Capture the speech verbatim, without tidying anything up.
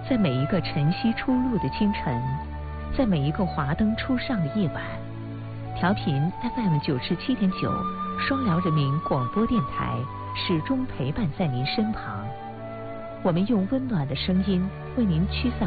在每一个晨曦初露的清晨，在每一个华灯初上的夜晚，调频 F M 九十七点九，双辽人民广播电台始终陪伴在您身旁。我们用温暖的声音为您驱散